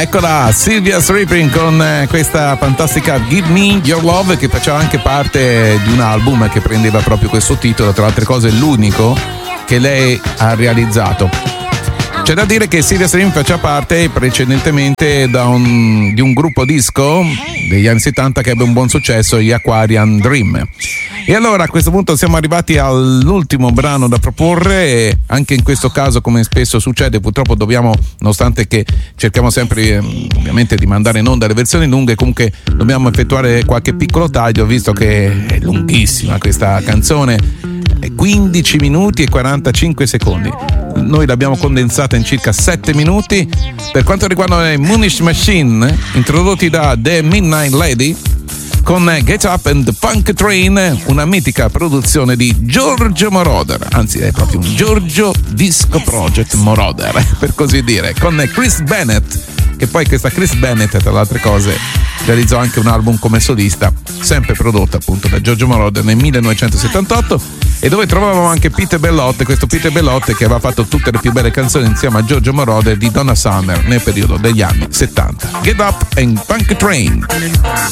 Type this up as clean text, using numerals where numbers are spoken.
Eccola, Sylvia Stripping con questa fantastica Give Me Your Love, che faceva anche parte di un album che prendeva proprio questo titolo, tra altre cose l'unico che lei ha realizzato. C'è da dire che Sylvia Stripping faceva parte precedentemente di un gruppo disco degli anni 70 che ebbe un buon successo, gli Aquarian Dream. E allora a questo punto siamo arrivati all'ultimo brano da proporre, e anche in questo caso, come spesso succede, purtroppo dobbiamo, nonostante che cerchiamo sempre ovviamente di mandare in onda le versioni lunghe, comunque dobbiamo effettuare qualche piccolo taglio, visto che è lunghissima questa canzone, 15 minuti e 45 secondi. Noi l'abbiamo condensata in circa 7 minuti. Per quanto riguarda le Moonish Machine, introdotti da The Midnight Lady, con Get Up and the Punk Train, una mitica produzione di Giorgio Moroder, anzi è proprio un Giorgio Disco Project Moroder, per così dire, con Chris Bennett, che poi questa Chris Bennett, tra le altre cose, realizzò anche un album come solista, sempre prodotto appunto da Giorgio Moroder nel 1978, e dove trovavamo anche Peter Bellotte, questo Peter Bellotte che aveva fatto tutte le più belle canzoni insieme a Giorgio Moroder di Donna Summer nel periodo degli anni 70. Get Up and Punk Train.